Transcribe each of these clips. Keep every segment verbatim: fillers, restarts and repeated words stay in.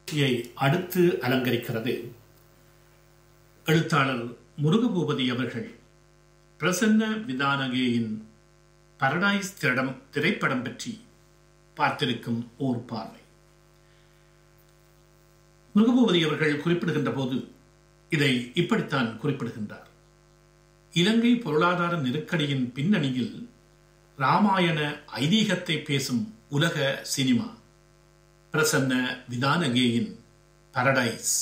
நிகழ்ச்சியை அடுத்து அலங்கரிக்கிறது எழுத்தாளர் முருகபூபதி அவர்கள் பிரசன்ன விதானகேயின் பரடைஸ் திரைப்படம் திரைப்படம் பற்றி பார்த்திருக்கும் ஓர் பார்வை. முருகபூபதி அவர்கள் குறிப்பிடுகின்ற போது இதை இப்படித்தான் குறிப்பிடுகின்றார். இலங்கை பொருளாதார நெருக்கடியின் பின்னணியில் ராமாயண ஐதீகத்தை பேசும் உலக சினிமா பிரசன்ன விதானகேயின் பரடைஸ்.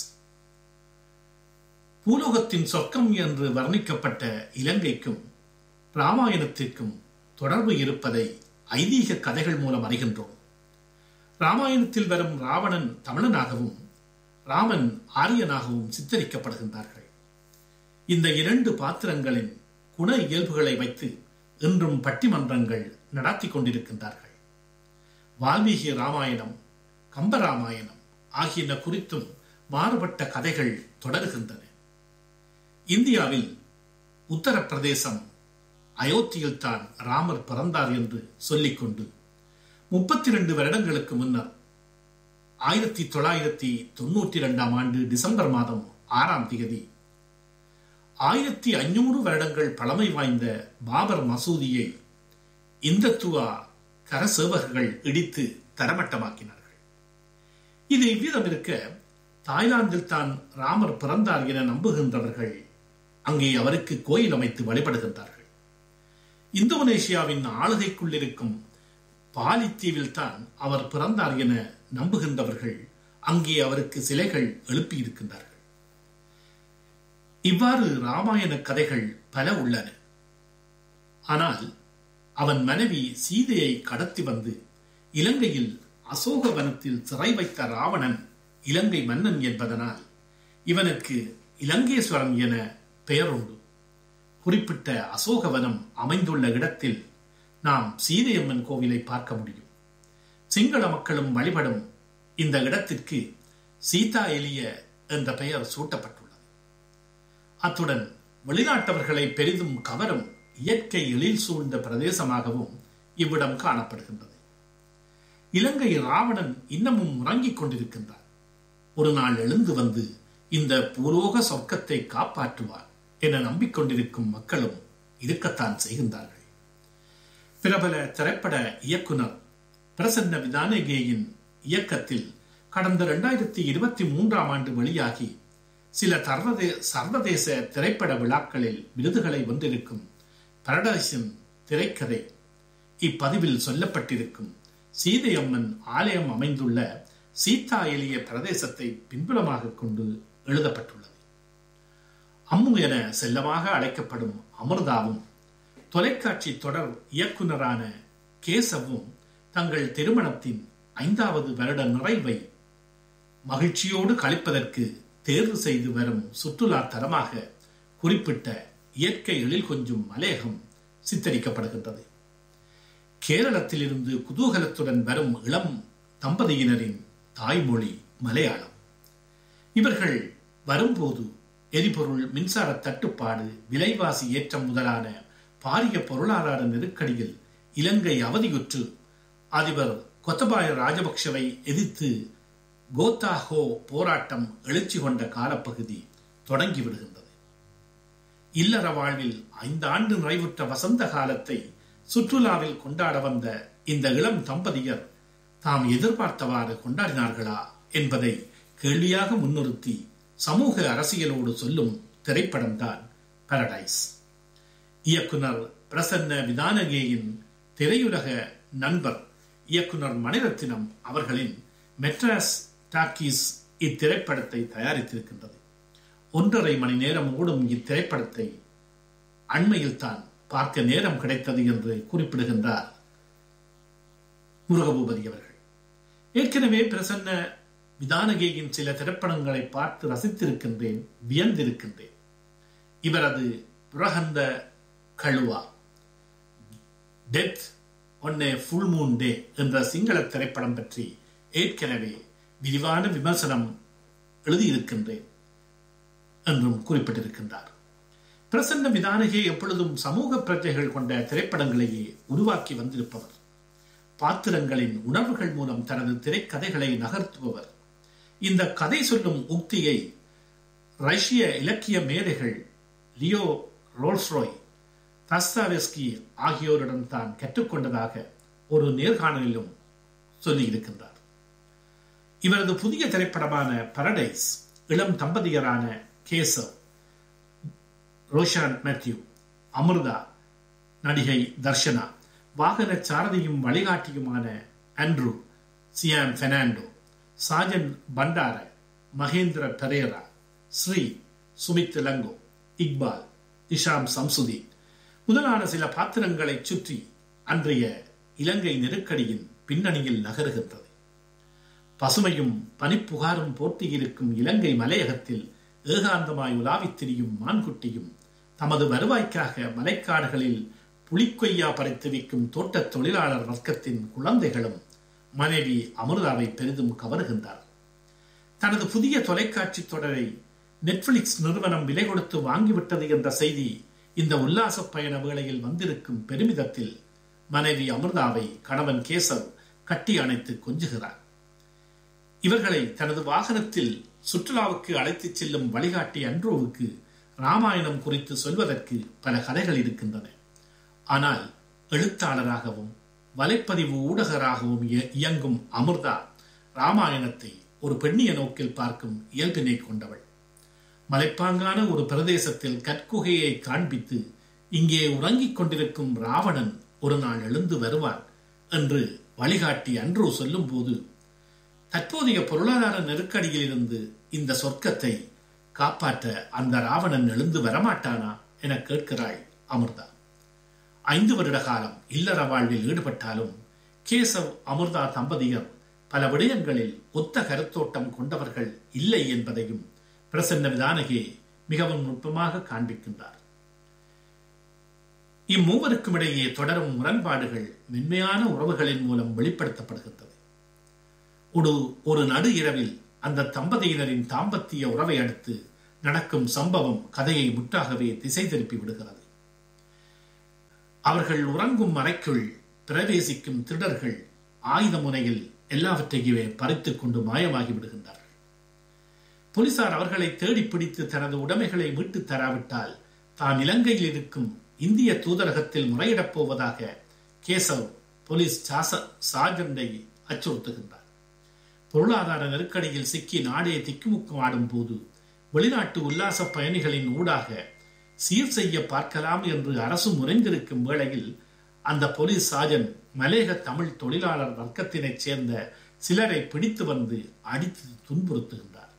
பூலோகத்தின் சொர்க்கம் என்று வர்ணிக்கப்பட்ட இலங்கைக்கும் ராமாயணத்திற்கும் தொடர்பு இருப்பதை ஐதீக கதைகள் மூலம் அறிகின்றோம். ராமாயணத்தில் வரும் ராவணன் தமிழனாகவும் ராமன் ஆரியனாகவும் சித்தரிக்கப்படுகின்றார்கள். இந்த இரண்டு பாத்திரங்களின் குண இயல்புகளை வைத்து இன்றும் பட்டிமன்றங்கள் நடத்தி கொண்டிருக்கின்றார்கள். வால்மீகி ராமாயணம், கம்பராமாயணம் ஆகியன குறித்தும் மாறுபட்ட கதைகள் தொடர்கின்றன. இந்தியாவில் உத்தரப்பிரதேசம் அயோத்தியில் தான் ராமர் பிறந்தார் என்று சொல்லிக்கொண்டு முப்பத்தி இரண்டு வருடங்களுக்கு முன்னர் ஆயிரத்தி தொள்ளாயிரத்தி தொன்னூற்றி இரண்டாம் ஆண்டு டிசம்பர் மாதம் ஆறாம் தேதி ஆயிரத்தி ஐநூறு வருடங்கள் பழமை வாய்ந்த பாபர் மசூதியை இந்துத்துவ கரசேவகர்கள் இடித்து தரமட்டமாக்கினார்கள். இது இவ்விதம் இருக்க, தாய்லாந்தில் தான் ராமர் பிறந்தார் என நம்புகின்றவர்கள் அங்கே அவருக்கு கோயில் அமைத்து வழிபடுகின்றார்கள். இந்தோனேசியாவின் ஆளுகைக்குள் இருக்கும் பாலித்தீவில் தான் அவர் பிறந்தார் என நம்புகின்றவர்கள் அங்கே அவருக்கு சிலைகள் எழுப்பியிருக்கின்றார்கள். இவ்வாறு ராமாயண கதைகள் பல உள்ளன. ஆனால் அவன் மனைவி சீதையை கடத்தி வந்து இலங்கையில் அசோகவனத்தில் சிறை வைத்த ராவணன் இலங்கை மன்னன் என்பதனால் இவனுக்கு இலங்கேஸ்வரன் என பெயர் உண்டு. குறிப்பிட்ட அசோகவனம் அமைந்துள்ள இடத்தில் நாம் சீதையம்மன் கோவிலை பார்க்க முடியும். சிங்கள மக்களும் வழிபடும் இந்த இடத்திற்கு சீதா எலிய என்ற பெயர் சூட்டப்பட்டுள்ளது. அத்துடன் வெளிநாட்டவர்களை பெரிதும் கவரும் இயற்கை எழில் சூழ்ந்த பிரதேசமாகவும் இவ்விடம் காணப்படுகின்றது. இலங்கை ராவணன் இன்னமும் உறங்கிக் கொண்டிருக்கின்றார். ஒரு நாள் எழுந்து வந்து இந்த பூலோக சொர்க்கத்தை காப்பாற்றுவார் என நம்பிக்கொண்டிருக்கும் மக்களும் இருக்கத்தான் செய்கின்றார்கள். பிரபல திரைப்பட இயக்குனர் பிரசன்ன விதானகேயின் இயக்கத்தில் கடந்த இரண்டாயிரத்தி இருபத்தி மூன்றாம் ஆண்டு வெளியாகி சில சர்வதேச திரைப்பட விழாக்களில் விருதுகளை வென்றிருக்கும் பரடைஸின் திரைக்கதை இப்பதிவில் சொல்லப்பட்டிருக்கும் சீதையம்மன் ஆலயம் அமைந்துள்ள சீதா எலிய பிரதேசத்தை பின்புலமாக கொண்டு எழுதப்பட்டுள்ளது. அம்மு என செல்லமாக அழைக்கப்படும் அமிர்தாவும் தொலைக்காட்சி தொடர் இயக்குனரான கேசவும் தங்கள் திருமணத்தின் ஐந்தாவது வருட நிறைவை மகிழ்ச்சியோடு கழிப்பதற்கு தேர்வு செய்து வரும் சுற்றுலா தலமாக குறிப்பிட்ட இயற்கை எழில் கொஞ்சும் மலையகம் சித்தரிக்கப்படுகின்றது. கேரளத்தில் இருந்து குதூகலத்துடன் வரும் இளம் தம்பதியினரின் தாய்மொழி மலையாளம். இவர்கள் வரும்போது எரிபொருள், மின்சார தட்டுப்பாடு, விலைவாசி ஏற்றம் முதலான பாரிய பொருளாதார நெருக்கடியில் இலங்கை அவதியுற்று அதிபர் கோத்தபாய ராஜபக்ஷவை எதிர்த்து கோத்தாஹோ போராட்டம் எழுச்சி கொண்ட காலப்பகுதி தொடங்கிவிடுகின்றது. இல்லற வாழ்வில் ஐந்து ஆண்டு நிறைவுற்ற வசந்த காலத்தை சுற்றுலாவில் கொண்டாட வந்த இந்த இளம் தம்பதியர் தாம் எதிர்பார்த்தவாறு கொண்டாடினார்களா என்பதை கேள்வியாக முன்னிறுத்தி சமூக அரசியலோடு சொல்லும் திரைப்படம் தான் பரடைஸ். இயக்குனர் பிரசன்ன விதானகேயின் திரையுலக நண்பர் இயக்குனர் மணிரத்தினம் அவர்களின் மெட்ராஸ் டாக்கீஸ் இத்திரைப்படத்தை தயாரித்திருக்கின்றது. ஒன்றரை மணி நேரம் ஓடும் இத்திரைப்படத்தை அண்மையில் தான் பார்க்க நேரம் கிடைத்தது என்று குறிப்பிடுகின்றார் முருகபூபதி அவர்கள். ஏற்கனவே பிரசன்ன விதானகேயின் சில திரைப்படங்களை பார்த்து ரசித்திருக்கின்றேன், வியந்திருக்கின்றேன். இவரது Purahanda கழுவா, death one A full moon day என்ற சிங்கள திரைப்படம் பற்றி ஏற்கனவே விரிவான விமர்சனம் எழுதியிருக்கின்றேன் என்றும் குறிப்பிட்டிருக்கின்றார். பிரசன்ன விதானகே எப்பொழுதும் சமூக பிரச்சனைகள் கொண்ட திரைப்படங்களையே உருவாக்கி வந்திருப்பவர். பாத்திரங்களின் உணர்வுகள் மூலம் தனது திரைக்கதைகளை நகர்த்துபவர். இந்த கதை சொல்லும் உக்தியை ரஷ்ய இலக்கிய மேதைகள் லியோ ரோல்ஸ்ராய், தஸ்தாவெஸ்கி ஆகியோரிடம் தான் கற்றுக்கொண்டதாக ஒரு நேர்காணலிலும் சொல்லியிருக்கின்றார். இவரது புதிய திரைப்படமான பரடைஸ் இளம் தம்பதியரான கேசவ், ரோஷான் மேத்யூ, அமிர்தா, நடிகை தர்ஷனா, வாகன சாரதியும் வழிகாட்டியுமான Andrew, Siam Fernando, Sajan Bandara, Mahendra Perera, Sri, Sumit லங்கோ, Iqbal, Hisham Samsudeen முதலான சில பாத்திரங்களை சுற்றி அன்றைய இலங்கை நெருக்கடியின் பின்னணியில் நகருகின்றது. பசுமையும் பனிப்புகாரும் போர்த்தியிருக்கும் இலங்கை மலையகத்தில் ஏகாந்தமாய் உலாவித் திரியும் மான்குட்டியும் தமது வருவாய்க்காக மலைக்காடுகளில் புலிக்கொய்யா பறித்து விற்கும் தோட்ட தொழிலாளர் வர்க்கத்தின் குழந்தைகளும் மனைவி அமிர்தாவை பெரிதும் கவருகின்றார். தனது புதிய தொலைக்காட்சி தொடரை நெட்ஃபிளிக்ஸ் நிறுவனம் விலை கொடுத்து வாங்கிவிட்டது என்ற செய்தி இந்த உல்லாச பயண வேளையில் வந்திருக்கும் பெருமிதத்தில் மனைவி அமிர்தாவை கணவன் கேசவ் கட்டி அணைத்து கொஞ்சுகிறார். இவர்களை தனது வாகனத்தில் சுற்றுலாவுக்கு அழைத்துச் செல்லும் வழிகாட்டி அன்ட்ரூவுக்கு ராமாயணம் குறித்து சொல்வதற்கு பல கதைகள் இருக்கின்றன. ஆனால் எழுத்தாளராகவும் வலைப்பதிவு ஊடகராகவும் இயங்கும் அமிர்தா ராமாயணத்தை ஒரு பெண்ணிய நோக்கில் பார்க்கும் இயல்பினை கொண்டவள். மலைப்பாங்கான ஒரு பிரதேசத்தில் கற்குகையை காண்பித்து இங்கே உறங்கிக் கொண்டிருக்கும் ராவணன் ஒரு நாள் எழுந்து வருவான் என்று வழிகாட்டி அன்ட்ரூ சொல்லும் போது தற்போதைய பொருளாதார நெருக்கடியில் இருந்து இந்த சொர்க்கத்தை காப்பாற்ற அந்த ராவணன் எழுந்து வரமாட்டானா என கேட்கிறாள் அமிர்தா. ஐந்து வருட காலம் இல்லற வாழ்வில் ஈடுபட்டாலும் கேசவ் அமிர்தா தம்பதியர் பல விடயங்களில் ஒத்த கருத்தோட்டம் கொண்டவர்கள் இல்லை என்பதையும் பிரசன்ன விதானகே மிகவும் நுட்பமாக காண்பிக்கின்றார். இம்மூவருக்கும் இடையே தொடரும் முரண்பாடுகள் மென்மையான உறவுகளின் மூலம் வெளிப்படுத்தப்படுகின்றது. ஒரு ஒரு நடு இரவில் அந்த தம்பதியினரின் தாம்பத்திய உறவை அடுத்து நடக்கும் சம்பவம் கதையை முற்றாகவே திசை திருப்பி விடுகிறது. அவர்கள் உறங்கும் அறைக்குள் பிரவேசிக்கும் திருடர்கள் ஆயுத முனையில் எல்லாவற்றையுமே பறித்துக் கொண்டு மாயமாகி விடுகின்றார்கள். போலீசார் அவர்களை தேடி பிடித்து தனது உடைமைகளை மீட்டு தராவிட்டால் தான் இலங்கையில் இருக்கும் இந்திய தூதரகத்தில் முறையிடப் போவதாக கேசவ் போலீஸ் சார்ஜெண்டை அச்சுறுத்துகின்றார். பொருளாதார நெருக்கடியில் சிக்கி நாடே திக்குமுக்கம் ஆடும் போது வெளிநாட்டு உல்லாச பயணிகளின் ஊடாக சீர் செய்ய பார்க்கலாம் என்று அரசு முறைந்திருக்கும் வேளையில் அந்த போலீஸ் சார்ஜன் மலேக தமிழ் தொழிலாளர் வர்க்கத்தினைச் சேர்ந்த சிலரை பிடித்து வந்து அடித்து துன்புறுத்துகின்றார்.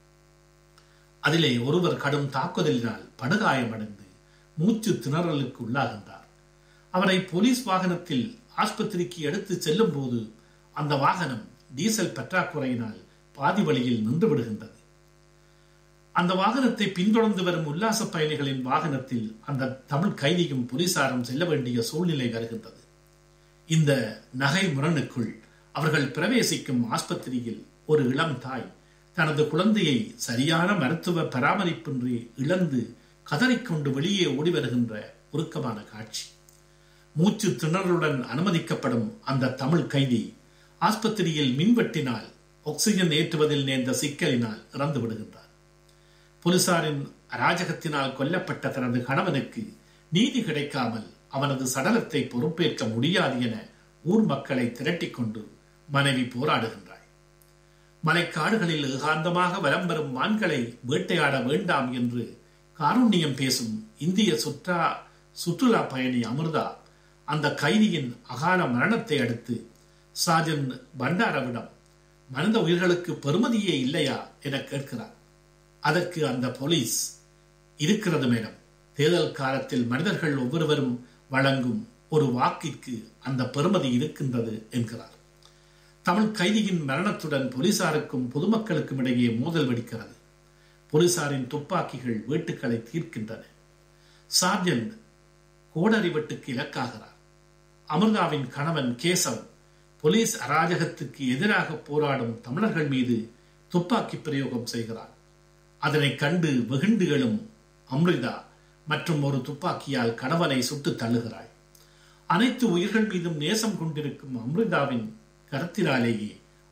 அதிலே ஒருவர் கடும் தாக்குதலினால் படுகாயமடைந்து மூச்சு திணறலுக்கு உள்ளாகின்றார். அவரை போலீஸ் வாகனத்தில் ஆஸ்பத்திரிக்கு எடுத்து செல்லும் போது அந்த வாகனம் டீசல் பற்றாக்குறையினால் பாதி வழியில் நின்று விடுகின்றது. அந்த வாகனத்தை பின்தொடர்ந்து வரும் உல்லாச பயணிகளின் வாகனத்தில் அந்த தமிழ் கைதியும் போலீசாரும் செல்ல வேண்டிய சூழ்நிலை வருகின்றது. இந்த நகை முரணுக்குள் அவர்கள் பிரவேசிக்கும் ஆஸ்பத்திரியில் ஒரு இளம் தாய் தனது குழந்தையை சரியான மருத்துவ பராமரிப்பின்றி இழந்து கதறிக்கொண்டு வெளியே ஓடி வருகின்ற உருக்கமான காட்சி. மூச்சு திணறலுடன் அனுமதிக்கப்படும் அந்த தமிழ் கைதி ஆஸ்பத்திரியில் மின்வெட்டினால் ஆக்சிஜன் ஏற்றுவதில் நேர்ந்த சிக்கலினால் இறந்து விடுகின்றார். போலீசாரின் அராஜகத்தினால் கொல்லப்பட்ட தனது கணவனுக்கு நீதி கிடைக்காமல் அவனது சடலத்தை பொறுப்பேற்க முடியாது என ஊர் மக்களை திரட்டிக் கொண்டு மனைவி போராடுகின்றாள். மலைக்காடுகளில் ஏகாந்தமாக வலம் வரும் மான்களை வேட்டையாட வேண்டாம் என்று காருண்யம் பேசும் இந்திய சுற்றா சுற்றுலா பயணி அமிர்தா அந்த கைதியின் அகால மரணத்தை அடுத்து சார்ஜன் பண்டாரவிடம் மனித உயிர்களுக்கு பெறுமதியே இல்லையா என கேட்கிறார். அதற்கு அந்த போலீஸ் இருக்கிறது மேடம், தேர்தல் காலத்தில் மனிதர்கள் ஒவ்வொருவரும் வழங்கும் ஒரு வாக்கிற்கு அந்த பெறுமதி இருக்கின்றது என்கிறார். தமிழ் கைதியின் மரணத்துடன் போலீசாருக்கும் பொதுமக்களுக்கும் இடையே மோதல் வெடிக்கிறது. போலீசாரின் துப்பாக்கிகள் வேட்டுக்களை தீர்க்கின்றன. சார்ஜென்ட் கோடரி வெட்டுக்கு இலக்காகிறார். அமிர்தாவின் கணவன் கேசவ் போலீஸ் அராஜகத்துக்கு எதிராக போராடும் தமிழர்கள் மீது துப்பாக்கி பிரயோகம் செய்கிறார். அதனை கண்டு வெகுண்டு எழும் அமிர்தா மற்றும் ஒரு துப்பாக்கியால் கணவனை சுட்டு தள்ளுகிறாள். அனைத்து உயிர்கள் மீதும் நேசம் கொண்டிருக்கும் அமிர்தாவின் கருத்தினாலேயே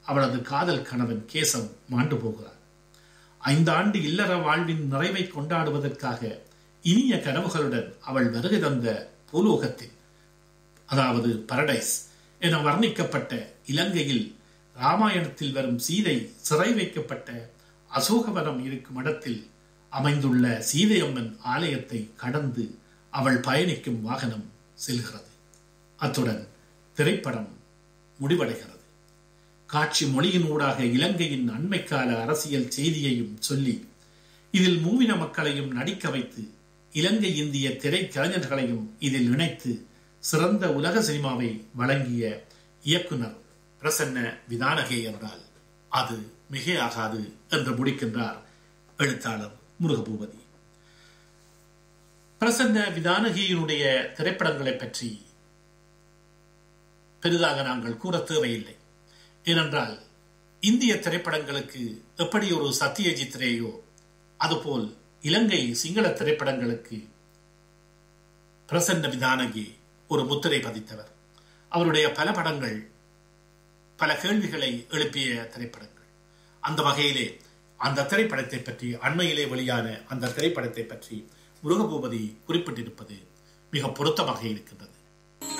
அவளது காதல் கணவன் கேசவ் மாண்டு போகிறார். ஐந்தாண்டு இல்லற வாழ்வின் நிறைவை கொண்டாடுவதற்காக இனிய கனவுகளுடன் அவள் வருகை தந்த பூலோகத்தில், அதாவது பரடைஸ் என வர்ணிக்கப்பட்ட இலங்கையில் ராமாயணத்தில் வரும் சீதை சிறை வைக்கப்பட்ட அசோகவனம் இருக்கும் இடத்தில் அமைந்துள்ள சீதையம்மன் ஆலயத்தை கடந்து அவள் பயணிக்கும் வாகனம் செல்கிறது. அத்துடன் திரைப்படம் முடிவடைகிறது. காட்சி மொழியினூடாக இலங்கையின் அண்மைக்கால அரசியல் செய்தியையும் சொல்லி இதில் மூவின மக்களையும் நடிக்க வைத்து இலங்கை இந்திய திரைக்கலைஞர்களையும் இதில் இணைத்து சிறந்த உலக சினிமாவை வழங்கிய இயக்குனர் பிரசன்ன விதானகே என்றால் அது மிகையாகாது என்று முடிக்கின்றார் எழுத்தாளர் முருகபூபதி. பிரசன்ன விதானகியினுடைய திரைப்படங்களை பற்றி பெரிதாக நாங்கள் கூற தேவையில்லை. ஏனென்றால் இந்திய திரைப்படங்களுக்கு எப்படி ஒரு சத்யஜித் ரேயோ அதுபோல் இலங்கை சிங்கள திரைப்படங்களுக்கு பிரசன்ன விதானகி ஒரு முத்திரை பதித்தவர். அவருடைய பல படங்கள் பல கேள்விகளை எழுப்பிய திரைப்படங்கள். அந்த வகையிலே அந்த திரைப்படத்தை பற்றி அண்மையிலே வெளியான அந்த திரைப்படத்தை பற்றி முருகபூபதி குறிப்பிட்டிருப்பது மிக பொருத்தமாக இருக்கின்றது.